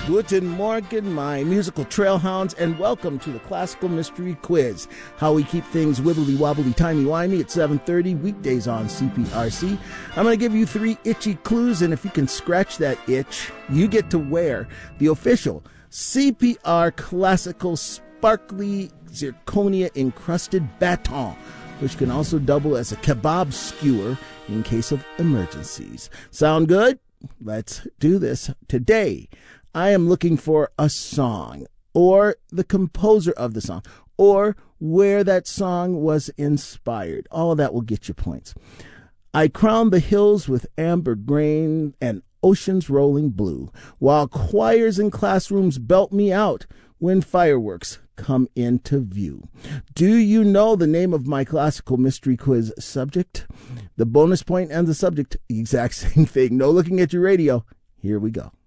Guten Morgen, my musical trailhounds, and welcome to the Classical Mystery Quiz. How we keep things wibbly wobbly, timey-wimey at 7:30 weekdays on CPRC. I'm going to give you 3 itchy clues, and if you can scratch that itch, you get to wear the official CPR Classical Sparkly Zirconia-encrusted baton, which can also double as a kebab skewer in case of emergencies. Sound good? Let's do this. Today, I am looking for a song, or the composer of the song, or where that song was inspired. All of that will get you points. I crown the hills with amber grain and oceans rolling blue, while choirs in classrooms belt me out when fireworks come into view. Do you know the name of my classical mystery quiz subject? The bonus point and the subject, exact same thing. No looking at your radio. Here we go.